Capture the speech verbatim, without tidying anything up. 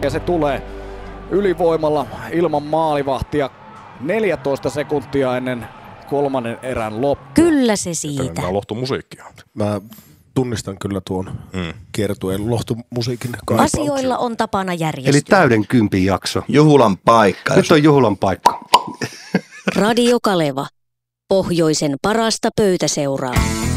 Ja se tulee ylivoimalla ilman maalivahtia neljätoista sekuntia ennen kolmannen erän loppu. Kyllä se siitä. Tämä on lohtumusiikkia. Mä tunnistan kyllä tuon mm. kiertueen lohtumusiikin kaipauksen. Asioilla on tapana järjestyä. Eli täyden kympin jakso. Juhulan paikka. Nyt on juhulan paikka. Radio Kaleva. Pohjoisen parasta pöytäseuraa.